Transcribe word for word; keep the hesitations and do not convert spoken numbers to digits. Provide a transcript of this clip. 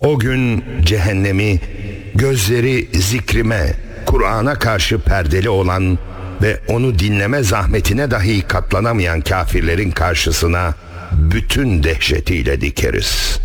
O gün cehennemi gözleri zikrime, Kur'an'a karşı perdeli olan ve onu dinleme zahmetine dahi katlanamayan kafirlerin karşısına bütün dehşetiyle dikeriz.